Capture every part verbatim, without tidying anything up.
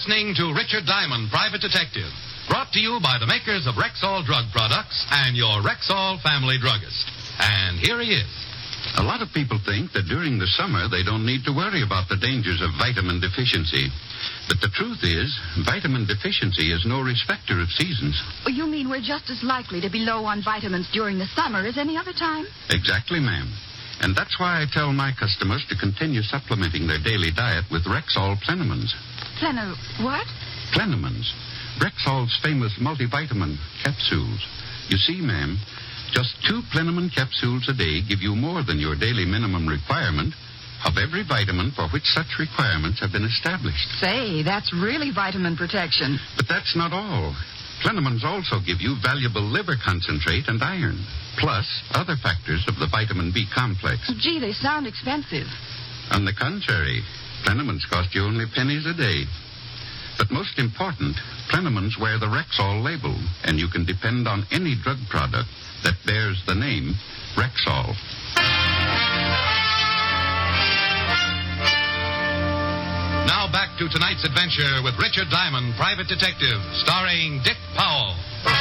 listening to Richard Diamond, Private Detective, brought to you by the makers of Rexall Drug Products and your Rexall family druggist. And here he is. A lot of people think that during the summer they don't need to worry about the dangers of vitamin deficiency. But the truth is, vitamin deficiency is no respecter of seasons. You mean we're just as likely to be low on vitamins during the summer as any other time? Exactly, ma'am. And that's why I tell my customers to continue supplementing their daily diet with Rexall Plenamins. Pleno... what? Plenamins. Rexall's famous multivitamin capsules. You see, ma'am, just two Plenamin capsules a day give you more than your daily minimum requirement of every vitamin for which such requirements have been established. Say, that's really vitamin protection. But that's not all. Plenamins also give you valuable liver concentrate and iron, plus other factors of the vitamin B complex. Gee, they sound expensive. On the contrary, Plenamins cost you only pennies a day. But most important, Plenamins wear the Rexall label, and you can depend on any drug product that bears the name Rexall. Now back to tonight's adventure with Richard Diamond, Private Detective, starring Dick Powell.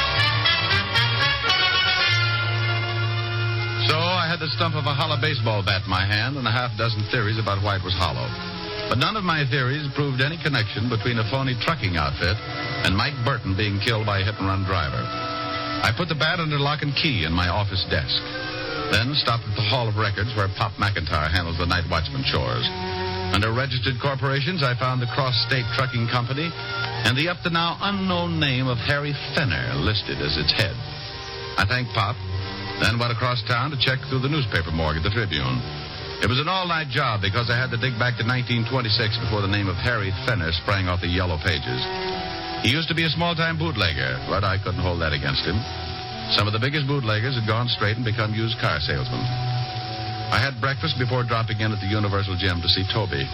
So I had the stump of a hollow baseball bat in my hand and a half dozen theories about why it was hollow. But none of my theories proved any connection between a phony trucking outfit and Mike Burton being killed by a hit-and-run driver. I put the bat under lock and key in my office desk, then stopped at the Hall of Records where Pop McIntyre handles the night watchman chores. Under registered corporations, I found the Cross State Trucking Company and the up-to-now unknown name of Harry Fenner listed as its head. I thanked Pop, then went across town to check through the newspaper morgue at the Tribune. It was an all-night job because I had to dig back to nineteen twenty-six before the name of Harry Fenner sprang off the yellow pages. He used to be a small-time bootlegger, but I couldn't hold that against him. Some of the biggest bootleggers had gone straight and become used car salesmen. I had breakfast before dropping in at the Universal Gym to see Toby.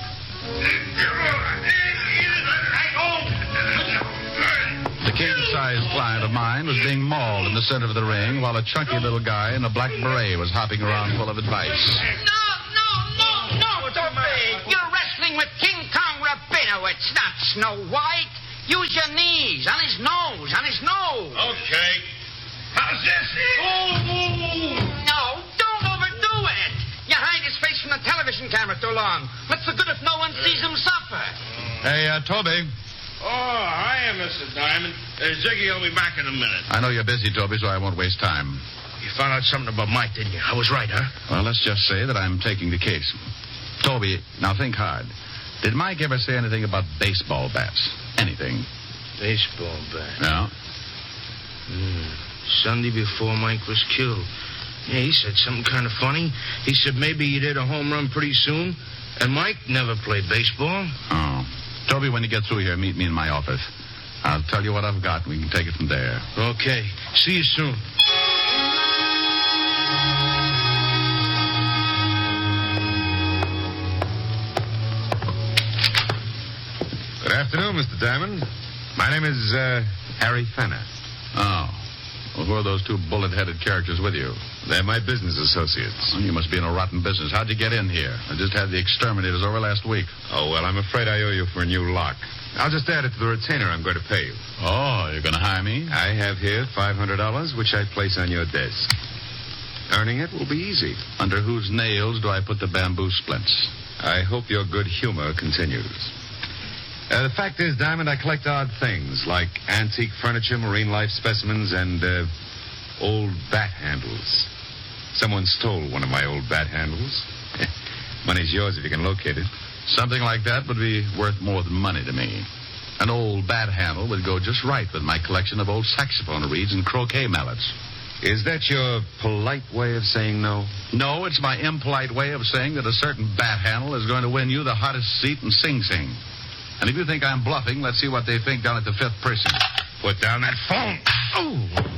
The king-sized client of mine was being mauled in the center of the ring while a chunky little guy in a black beret was hopping around full of advice. No, no, no, no, Toby. You're wrestling with King Kong Rabinowitz, not Snow White. Use your knees on his nose, on his nose. Okay. How's this? Oh, no, don't overdo it. You hide his face from the television camera too long. What's the good if no one sees him suffer? Hey, uh, Toby. Oh, hiya, Mister Diamond. Uh, Ziggy will be back in a minute. I know you're busy, Toby, so I won't waste time. You found out something about Mike, didn't you? I was right, huh? Well, let's just say that I'm taking the case. Toby, now think hard. Did Mike ever say anything about baseball bats? Anything? Baseball bat. No? Mm. Sunday before Mike was killed. Yeah, he said something kind of funny. He said maybe he'd hit a home run pretty soon. And Mike never played baseball. Oh. Toby, when you get through here, meet me in my office. I'll tell you what I've got, and we can take it from there. Okay. See you soon. Good afternoon, Mister Diamond. My name is uh, Harry Fenner. Oh. Well, who are those two bullet-headed characters with you? They're my business associates. Well, you must be in a rotten business. How'd you get in here? I just had the exterminators over last week. Oh, well, I'm afraid I owe you for a new lock. I'll just add it to the retainer I'm going to pay you. Oh, you're going to hire me? I have here five hundred dollars, which I place on your desk. Earning it will be easy. Under whose nails do I put the bamboo splints? I hope your good humor continues. Uh, the fact is, Diamond, I collect odd things like antique furniture, marine life specimens, and uh, old bat handles. Someone stole one of my old bat handles. Money's yours if you can locate it. Something like that would be worth more than money to me. An old bat handle would go just right with my collection of old saxophone reeds and croquet mallets. Is that your polite way of saying no? No, it's my impolite way of saying that a certain bat handle is going to win you the hottest seat in Sing Sing. And if you think I'm bluffing, let's see what they think down at the fifth Precinct. Put down that phone. Oh!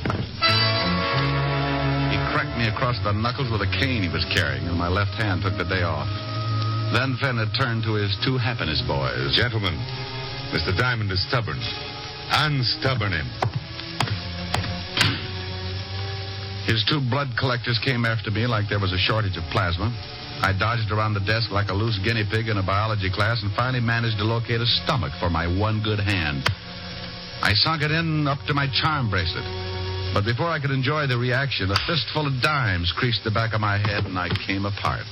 He cracked me across the knuckles with a cane he was carrying, and my left hand took the day off. Then Fenner turned to his two happiness boys. Gentlemen, Mister Diamond is stubborn. Unstubborn him. His two blood collectors came after me like there was a shortage of plasma. I dodged around the desk like a loose guinea pig in a biology class and finally managed to locate a stomach for my one good hand. I sunk it in up to my charm bracelet. But before I could enjoy the reaction, a fistful of dimes creased the back of my head and I came apart.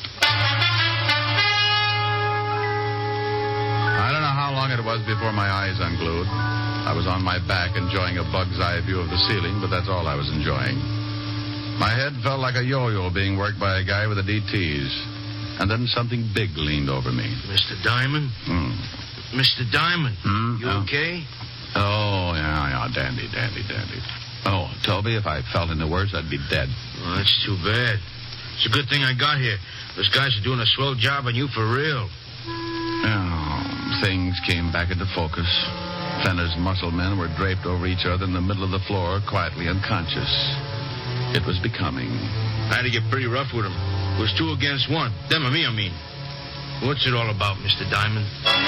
I don't know how long it was before my eyes unglued. I was on my back enjoying a bug's eye view of the ceiling, but that's all I was enjoying. My head felt like a yo-yo being worked by a guy with a D T's. And then something big leaned over me. Mister Diamond? Hmm. Mister Diamond, Hmm? you Oh. okay? Oh, yeah, yeah, dandy, dandy, dandy. Oh, Toby, if I fell into words, I'd be dead. Oh, that's too bad. It's a good thing I got here. Those guys are doing a swell job on you for real. Oh, things came back into focus. Fenner's muscle men were draped over each other in the middle of the floor, quietly unconscious. It was becoming. I had to get pretty rough with them. It was two against one. Them and me, I mean. What's it all about, Mister Diamond?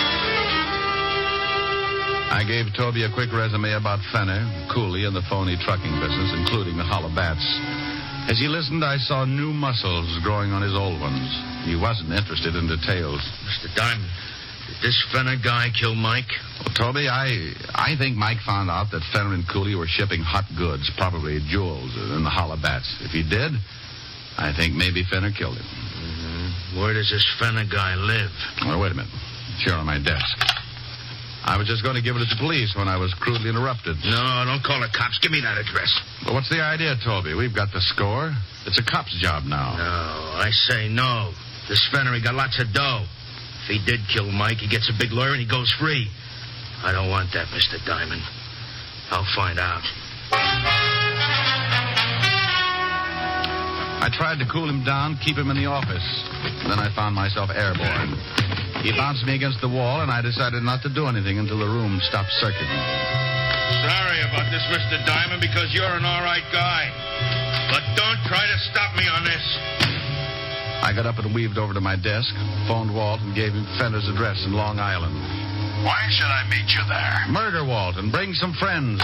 I gave Toby a quick resume about Fenner, Cooley, and the phony trucking business, including the hollow bats. As he listened, I saw new muscles growing on his old ones. He wasn't interested in details. Mister Diamond, did this Fenner guy kill Mike? Well, Toby, I I think Mike found out that Fenner and Cooley were shipping hot goods, probably jewels, in the hollow bats. If he did, I think maybe Fenner killed him. Mm-hmm. Where does this Fenner guy live? Well, wait a minute. It's here on my desk. I was just going to give it to the police when I was crudely interrupted. No, don't call the cops. Give me that address. Well, what's the idea, Toby? We've got the score. It's a cop's job now. No, I say no. This Fenner, he got lots of dough. If he did kill Mike, he gets a big lawyer and he goes free. I don't want that, Mister Diamond. I'll find out. I tried to cool him down, keep him in the office. Then I found myself airborne. He bounced me against the wall, and I decided not to do anything until the room stopped circuiting. Sorry about this, Mister Diamond, because you're an all right guy. But don't try to stop me on this. I got up and weaved over to my desk, phoned Walt, and gave him Fenner's address in Long Island. Why should I meet you there? Murder, Walt, and bring some friends.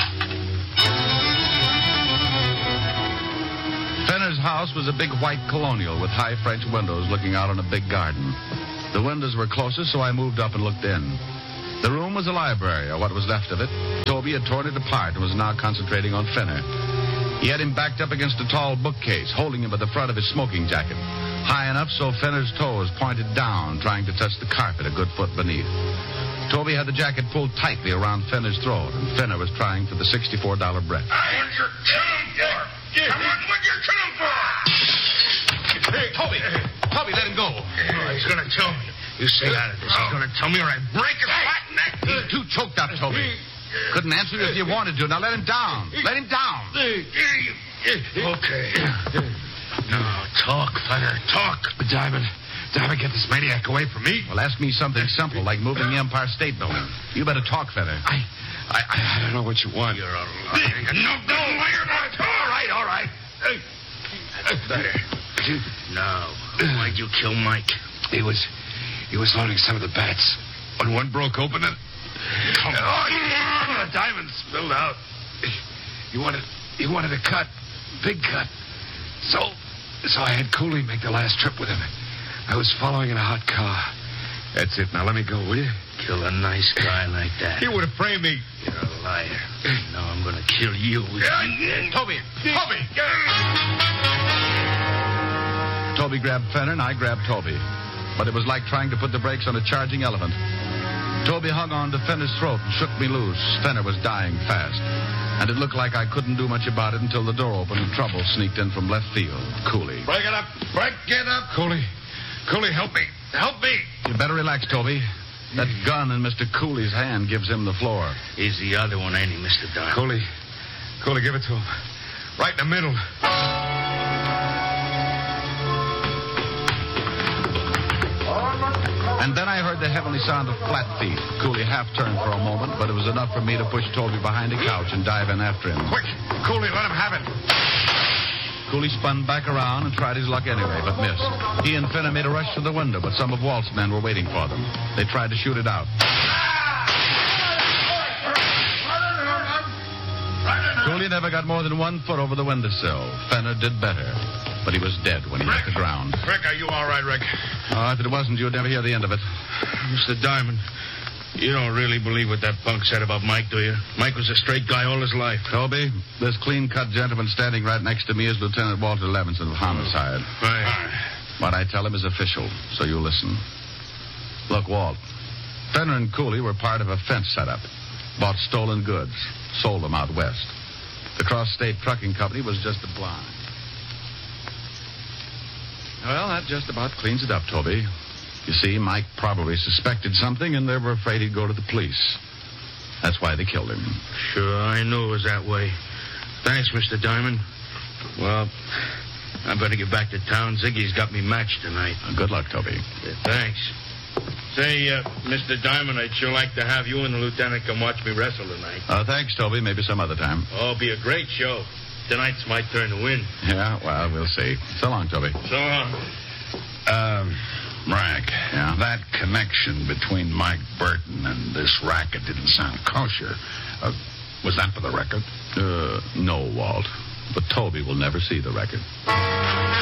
Fenner's house was a big white colonial with high French windows looking out on a big garden. The windows were closest, so I moved up and looked in. The room was a library, or what was left of it. Toby had torn it apart and was now concentrating on Fenner. He had him backed up against a tall bookcase, holding him by the front of his smoking jacket, high enough so Fenner's toes pointed down, trying to touch the carpet a good foot beneath. Toby had the jacket pulled tightly around Fenner's throat, and Fenner was trying for the sixty-four dollar breath. What you kill him for? Come on, what you kill him for? Hey, Toby! Toby, let him go. Oh, he's going to tell me. You stay out of this. He's going to tell me or I break his fat neck. He's too choked up, Toby. Couldn't answer you if you wanted to. Now let him down. Let him down. Okay. Now, talk, Fenner, talk. Diamond, Diamond, get this maniac away from me. Well, ask me something simple, like moving the Empire State Building. You better talk, Fenner. I, I, I don't know what you want. You're a liar. No, no, you're not. All right, all right. That's better. Now, why'd you kill Mike? He was, he was loading some of the bats. When one broke open, and come on, the diamond spilled out. He wanted, he wanted a cut, big cut. So, so I had Cooley make the last trip with him. I was following in a hot car. That's it. Now let me go, will you? Kill a nice guy like that. He would have framed me. You're a liar. Now I'm going to kill you. Toby! Toby! Toby grabbed Fenner, and I grabbed Toby. But it was like trying to put the brakes on a charging elephant. Toby hung on to Fenner's throat and shook me loose. Fenner was dying fast. And it looked like I couldn't do much about it until the door opened and trouble sneaked in from left field. Cooley. Break it up. Break it up. Cooley. Cooley, help me. Help me. You better relax, Toby. That gun in Mister Cooley's hand gives him the floor. He's the other one, ain't he, Mister Diamond? Cooley. Cooley, give it to him. Right in the middle. And then I heard the heavenly sound of flat feet. Cooley half turned for a moment, but it was enough for me to push Toby behind a couch and dive in after him. Quick. Cooley, let him have it. Cooley spun back around and tried his luck anyway, but missed. He and Fenner made a rush to the window, but some of Walt's men were waiting for them. They tried to shoot it out. Cooley never got more than one foot over the windowsill. Fenner did better. but he was dead when he hit the ground. Rick, are you all right, Rick? Oh, if it wasn't, you'd never hear the end of it. Mister Diamond, you don't really believe what that punk said about Mike, do you? Mike was a straight guy all his life. Toby, this clean-cut gentleman standing right next to me is Lieutenant Walter Levinson of Homicide. Right. What I tell him is official, so you listen. Look, Walt, Fenner and Cooley were part of a fence setup. Bought stolen goods, sold them out west. The Cross-State Trucking Company was just a blind. Well, that just about cleans it up, Toby. You see, Mike probably suspected something, and they were afraid he'd go to the police. That's why they killed him. Sure, I knew it was that way. Thanks, Mister Diamond. Well, I better get back to town. Ziggy's got me matched tonight. Good luck, Toby. Yeah, thanks. Say, uh, Mister Diamond, I'd sure like to have you and the lieutenant come watch me wrestle tonight. Uh, thanks, Toby. Maybe some other time. Oh, it'll be a great show. Tonight's my turn to win. Yeah, well, we'll see. So long, Toby. So long. Um, Rank, Yeah? that connection between Mike Burton and this racket didn't sound kosher. Uh, was that for the record? Uh, no, Walt. But Toby will never see the record.